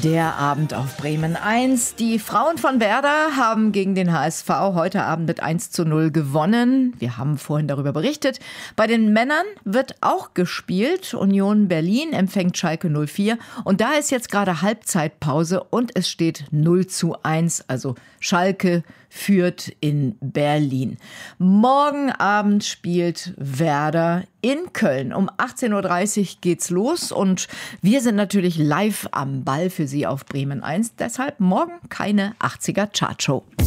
Der Abend auf Bremen 1. Die Frauen von Werder haben gegen den HSV heute Abend mit 1:0 gewonnen. Wir haben vorhin darüber berichtet. Bei den Männern wird auch gespielt. Union Berlin empfängt Schalke 04. Und da ist jetzt gerade Halbzeitpause und es steht 0:1. Also Schalke führt in Berlin. Morgen Abend spielt Werder in Köln. Um 18:30 Uhr geht's los und wir sind natürlich live am Ball für Sie auf Bremen 1. Deshalb morgen keine 80er Chartshow.